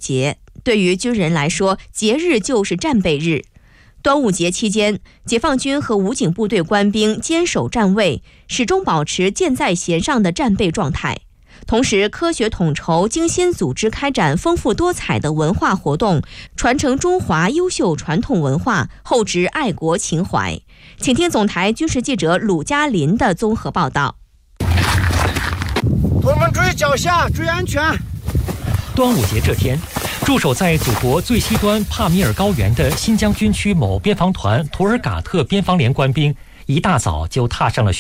节。对于军人来说，节日就是战备日。端午节期间，解放军和武警部队官兵坚守站位，始终保持箭在弦上的战备状态。同时，科学统筹、精心组织开展丰富多彩的文化活动，传承中华优秀传统文化，厚植爱国情怀。请听总台军事记者鲁嘉林的综合报道。 同志们注意脚下，注意安全。 端午节这天，驻守在祖国最西端帕米尔高原的新疆军区某边防团图尔嘎特边防连官兵，一大早就踏上了